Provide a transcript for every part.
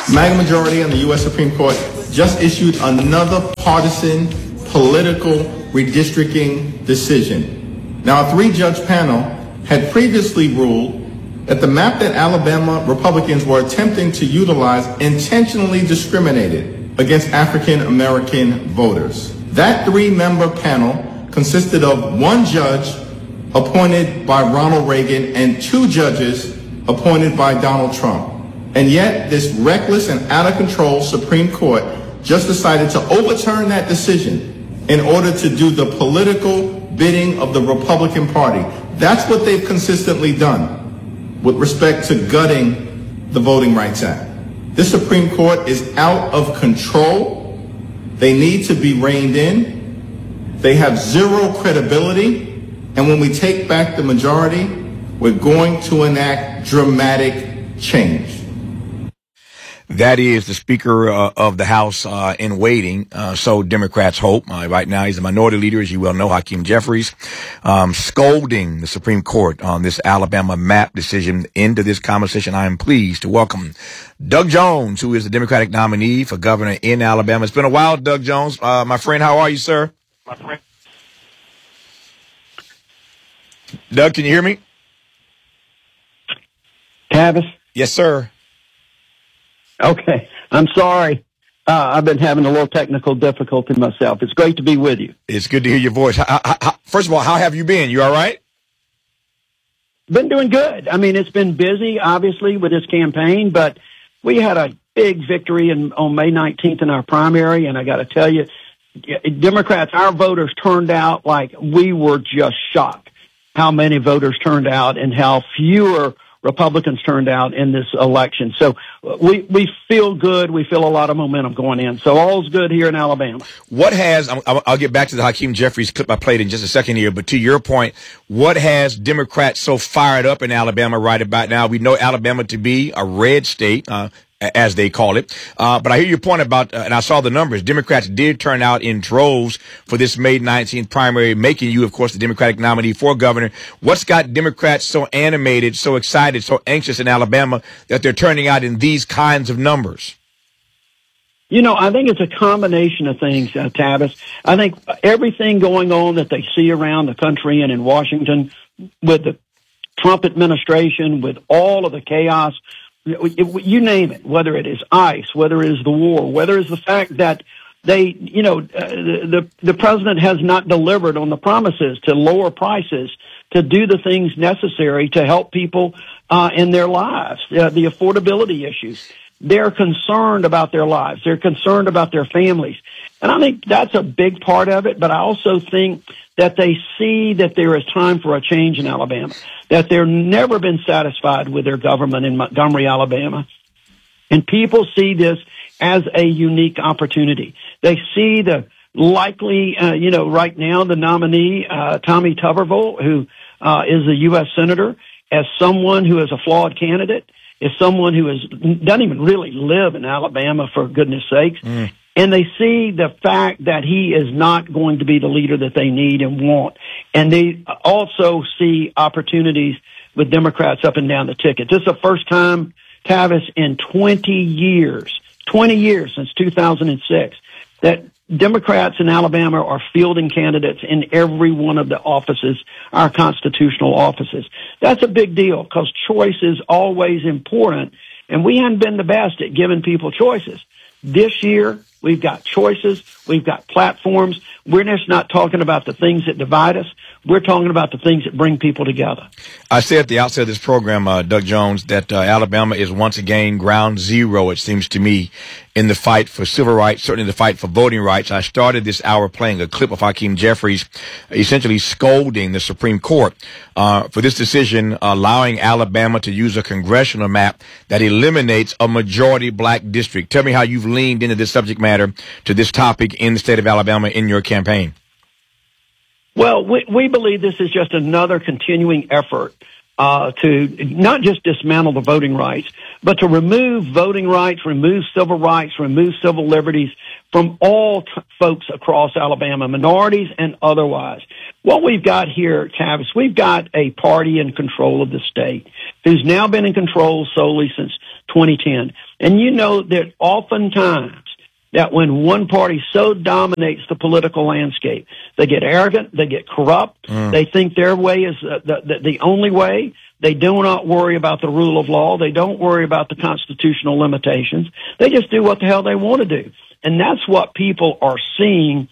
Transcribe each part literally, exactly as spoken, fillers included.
MAGA majority on the U S Supreme Court just issued another partisan political redistricting decision. Now, a three-judge panel had previously ruled that the map that Alabama Republicans were attempting to utilize intentionally discriminated against African American voters. That three-member panel consisted of one judge appointed by Ronald Reagan and two judges appointed by Donald Trump. And yet, this reckless and out-of-control Supreme Court just decided to overturn that decision in order to do the political bidding of the Republican Party. That's what they've consistently done with respect to gutting the Voting Rights Act. This Supreme Court is out of control. They need to be reined in. They have zero credibility. And when we take back the majority, we're going to enact dramatic change. That is the Speaker uh, of the House uh, in waiting, uh, so Democrats hope. Uh, right now, he's the minority leader, as you well know, Hakeem Jeffries, um, scolding the Supreme Court on this Alabama map decision. Into this conversation, I am pleased to welcome Doug Jones, who is the Democratic nominee for governor in Alabama. It's been a while, Doug Jones. Uh, my friend, how are you, sir? My friend. Doug, can you hear me? Tavis? Yes, sir. Okay. I'm sorry. Uh, I've been having a little technical difficulty myself. It's great to be with you. It's good to hear your voice. How, how, first of all, how have you been? You all right? Been doing good. I mean, it's been busy, obviously, with this campaign, but we had a big victory in, on May nineteenth in our primary, and I got to tell you, Democrats, our voters turned out like we were just shocked how many voters turned out and how fewer Republicans turned out in this election. So we we feel good. We feel a lot of momentum going in. So all's good here in Alabama. What has, I'll get back to the Hakeem Jeffries clip I played in just a second here, but to your point, what has Democrats so fired up in Alabama right about now? We know Alabama to be a red state, uh, as they call it. Uh, but I hear your point about, uh, and I saw the numbers, Democrats did turn out in droves for this May nineteenth primary, making you, of course, the Democratic nominee for governor. What's got Democrats so animated, so excited, so anxious in Alabama that they're turning out in these kinds of numbers? You know, I think it's a combination of things, uh, Tavis. I think everything going on that they see around the country and in Washington with the Trump administration, with all of the chaos, you name it, whether it is ICE, whether it is the war, whether it's the fact that they, you know, uh, the, the president has not delivered on the promises to lower prices, to do the things necessary to help people uh, in their lives, uh, the affordability issues. They're concerned about their lives. They're concerned about their families. And I think that's a big part of it. But I also think that they see that there is time for a change in Alabama, that they've never been satisfied with their government in Montgomery, Alabama. And people see this as a unique opportunity. They see the likely, uh, you know, right now the nominee, uh, Tommy Tuberville, who uh, is a U S senator, as someone who is a flawed candidate, is someone who is, doesn't even really live in Alabama, for goodness sakes. Mm. And they see the fact that he is not going to be the leader that they need and want. And they also see opportunities with Democrats up and down the ticket. This is the first time, Tavis, in twenty years, twenty years since two thousand six, that Democrats in Alabama are fielding candidates in every one of the offices, our constitutional offices. That's a big deal because choice is always important, and we haven't been the best at giving people choices. This year, we've got choices. We've got platforms. We're just not talking about the things that divide us. We're talking about the things that bring people together. I said at the outset of this program, uh, Doug Jones, that uh, Alabama is once again ground zero, it seems to me, in the fight for civil rights, certainly the fight for voting rights. I started this hour playing a clip of Hakeem Jeffries essentially scolding the Supreme Court uh, for this decision, allowing Alabama to use a congressional map that eliminates a majority black district. Tell me how you've leaned into this subject matter, to this topic in the state of Alabama in your campaign. Well, we, we believe this is just another continuing effort uh, to not just dismantle the voting rights, but to remove voting rights, remove civil rights, remove civil liberties from all t- folks across Alabama, minorities and otherwise. What we've got here, Tavis, we've got a party in control of the state who's now been in control solely since twenty ten. And you know that oftentimes that when one party so dominates the political landscape, they get arrogant, they get corrupt, mm. they think their way is the, the, the only way. They do not worry about the rule of law. They don't worry about the constitutional limitations. They just do what the hell they want to do. And that's what people are seeing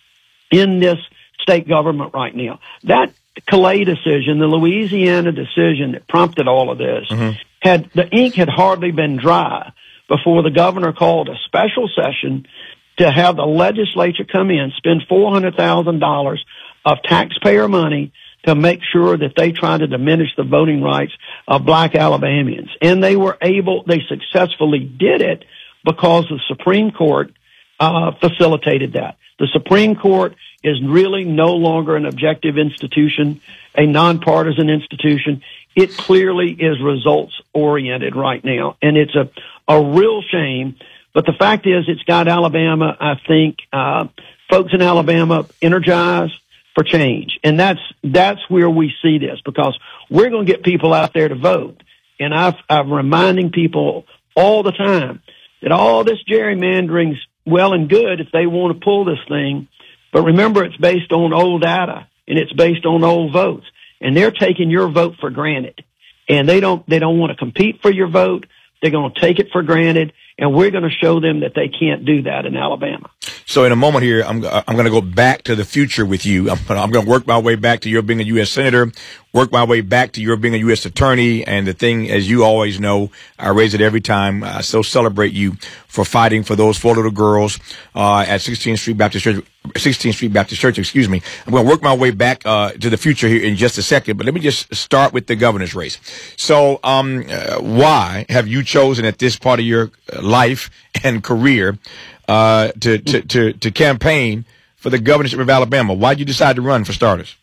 in this state government right now. That Calais decision, the Louisiana decision that prompted all of this, mm-hmm. had the ink had hardly been dry before the governor called a special session to have the legislature come in, spend four hundred thousand dollars of taxpayer money to make sure that they try to diminish the voting rights of black Alabamians. And they were able, they successfully did it because the Supreme Court uh, facilitated that. The Supreme Court is really no longer an objective institution, a nonpartisan institution. It clearly is results-oriented right now, and it's a, a real shame. But the fact is, it's got Alabama, I think, uh, folks in Alabama energized for change. And that's that's where we see this, because we're going to get people out there to vote. And I've, I'm reminding people all the time that all this gerrymandering's well and good if they want to pull this thing. But remember, it's based on old data, and it's based on old votes. And they're taking your vote for granted. And they don't they don't want to compete for your vote. They're going to take it for granted. And we're going to show them that they can't do that in Alabama. So in a moment here, I'm I'm going to go back to the future with you. I'm, I'm going to work my way back to your being a U S Senator, work my way back to your being a U S Attorney. And the thing, as you always know, I raise it every time. I so celebrate you for fighting for those four little girls uh, at sixteenth Street Baptist Church. sixteenth Street Baptist Church, excuse me. I'm going to work my way back uh, to the future here in just a second, but let me just start with the governor's race. So um, uh, why have you chosen at this part of your life and career uh, to, to, to, to campaign for the governorship of Alabama? Why did you decide to run, for starters?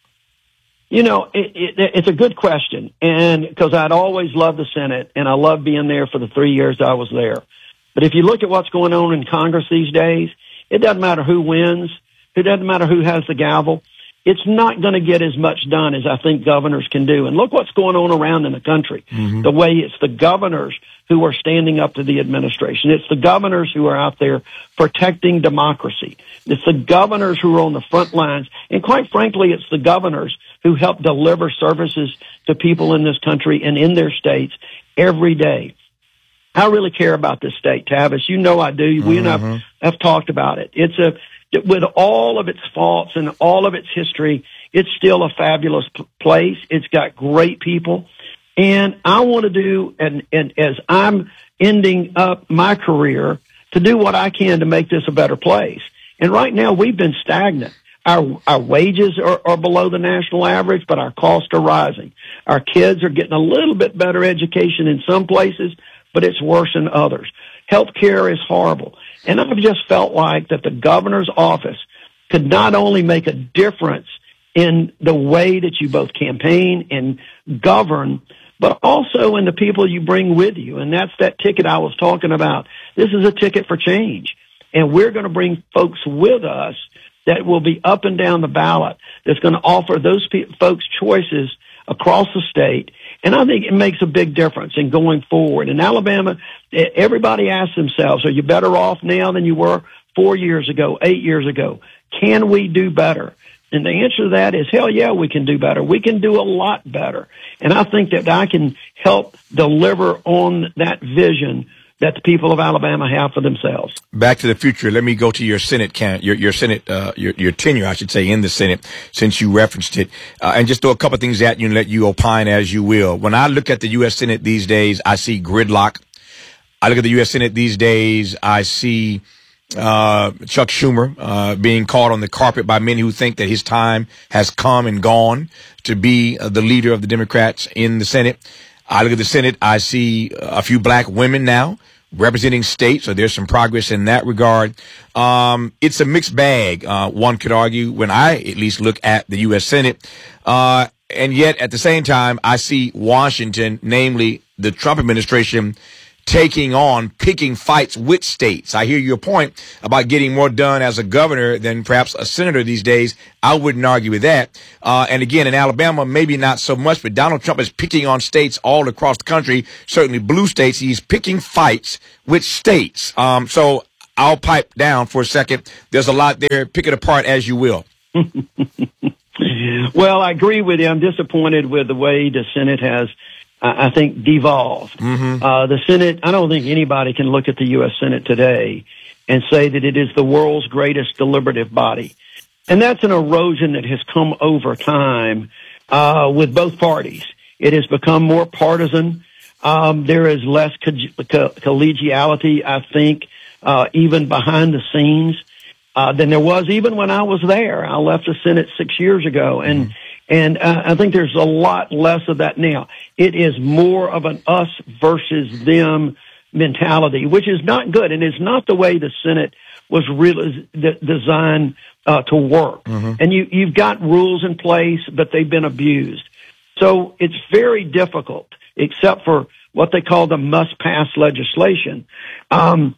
You know, it, it, it's a good question, and because I'd always loved the Senate, and I loved being there for the three years I was there. But if you look at what's going on in Congress these days, it doesn't matter who wins. It doesn't matter who has the gavel. It's not going to get as much done as I think governors can do. And look what's going on around in the country. Mm-hmm. The way it's the governors who are standing up to the administration. It's the governors who are out there protecting democracy. It's the governors who are on the front lines. And quite frankly, it's the governors who help deliver services to people in this country and in their states every day. I really care about this state, Tavis. You know I do. Mm-hmm. We and I have talked about it. It's a, with all of its faults and all of its history, it's still a fabulous p- place. It's got great people. And I want to do, and, and as I'm ending up my career, to do what I can to make this a better place. And right now we've been stagnant. Our, our wages are, are below the national average, but our costs are rising. Our kids are getting a little bit better education in some places, but it's worse in others. Healthcare is horrible. And I've just felt like that the governor's office could not only make a difference in the way that you both campaign and govern, but also in the people you bring with you. And that's that ticket I was talking about. This is a ticket for change. And we're going to bring folks with us that will be up and down the ballot, that's going to offer those pe- folks choices across the state. And I think it makes a big difference in going forward. In Alabama, everybody asks themselves, are you better off now than you were four years ago, eight years ago? Can we do better? And the answer to that is, hell yeah, we can do better. We can do a lot better. And I think that I can help deliver on that vision that the people of Alabama have for themselves. Back to the future. Let me go to your Senate can your your Senate uh, your your tenure, I should say, in the Senate, since you referenced it, uh, and just throw a couple of things at you and let you opine as you will. When I look at the U S Senate these days, I see gridlock. I look at the U S Senate these days, I see uh Chuck Schumer uh being caught on the carpet by many who think that his time has come and gone to be uh, the leader of the Democrats in the Senate. I look at the Senate, I see a few black women now representing states, so there's some progress in that regard. Um, it's a mixed bag, uh, one could argue, when I at least look at the U S Senate. Uh, and yet, at the same time, I see Washington, namely the Trump administration, taking on, picking fights with states. I hear your point about getting more done as a governor than perhaps a senator these days. I wouldn't argue with that. Uh, and again, in Alabama, maybe not so much, but Donald Trump is picking on states all across the country, certainly blue states. He's picking fights with states. Um, so I'll pipe down for a second. There's a lot there. Pick it apart as you will. Well, I agree with you. I'm disappointed with the way the Senate has, I think, devolved. Mm-hmm. Uh, the Senate, I don't think anybody can look at the U S Senate today and say that it is the world's greatest deliberative body. And that's an erosion that has come over time uh, with both parties. It has become more partisan. Um, there is less co- co- collegiality, I think, uh, even behind the scenes. Uh, than there was even when I was there. I left the Senate six years ago, and mm-hmm. and uh, I think there's a lot less of that now. It is more of an us versus them mentality, which is not good, and it's not the way the Senate was really d- designed uh, to work. Mm-hmm. And you, you've got rules in place, but they've been abused. So it's very difficult, except for what they call the must-pass legislation, um,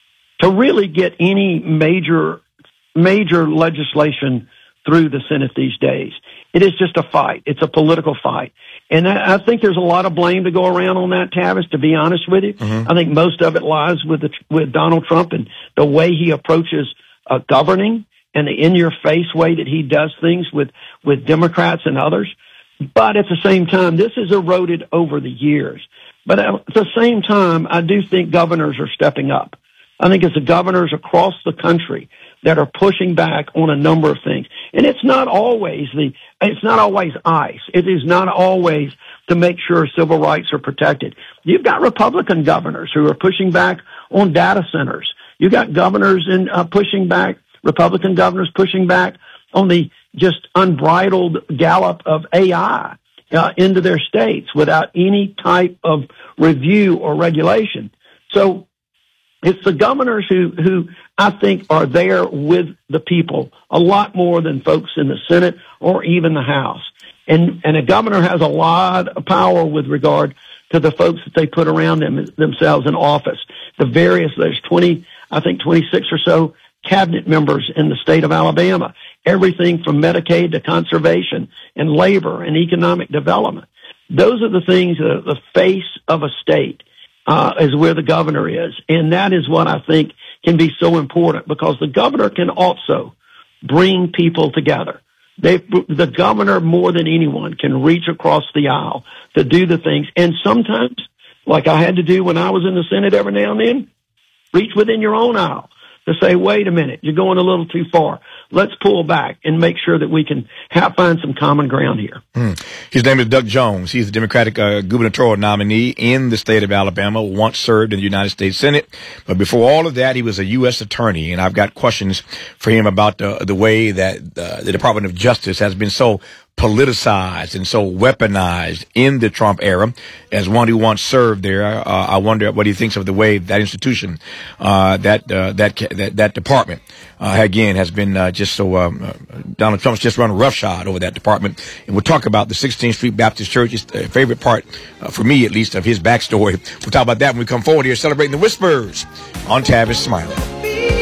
to really get any major, major legislation through the Senate these days. It is just a fight. It's a political fight. And I, I think there's a lot of blame to go around on that, Tavis, to be honest with you. Mm-hmm. I think most of it lies with the, with Donald Trump and the way he approaches uh, governing and the in-your-face way that he does things with, with Democrats and others. But at the same time, this has eroded over the years. But at the same time, I do think governors are stepping up. I think it's the governors across the country that are pushing back on a number of things. And it's not always the, it's not always ICE. It is not always to make sure civil rights are protected. You've got Republican governors who are pushing back on data centers. You've got governors in uh, pushing back, Republican governors pushing back on the just unbridled gallop of A I uh, into their states without any type of review or regulation. So, it's the governors who, who I think are there with the people a lot more than folks in the Senate or even the House. And, and a governor has a lot of power with regard to the folks that they put around them, themselves in office. The various, there's twenty, I think twenty-six or so cabinet members in the state of Alabama. Everything from Medicaid to conservation and labor and economic development. Those are the things that are the face of a state. Uh, is where the governor is. And that is what I think can be so important, because the governor can also bring people together. They, the governor, more than anyone, can reach across the aisle to do the things. And sometimes, like I had to do when I was in the Senate every now and then, reach within your own aisle to say, wait a minute, you're going a little too far. Let's pull back and make sure that we can have, find some common ground here. Mm. His name is Doug Jones. He's the Democratic uh, gubernatorial nominee in the state of Alabama, once served in the United States Senate. But before all of that, he was a U S attorney, and I've got questions for him about the, the way that uh, the Department of Justice has been so politicized and so weaponized in the Trump era. As one who once served there, uh, I wonder what he thinks of the way that institution, uh, that, uh, that, that, that department, uh, again, has been, uh, just so, um, uh, Donald Trump's just run roughshod over that department. And we'll talk about the sixteenth Street Baptist Church. It's a favorite part, uh, for me at least, of his backstory. We'll talk about that when we come forward here, celebrating the Whispers on Tavis Smiley.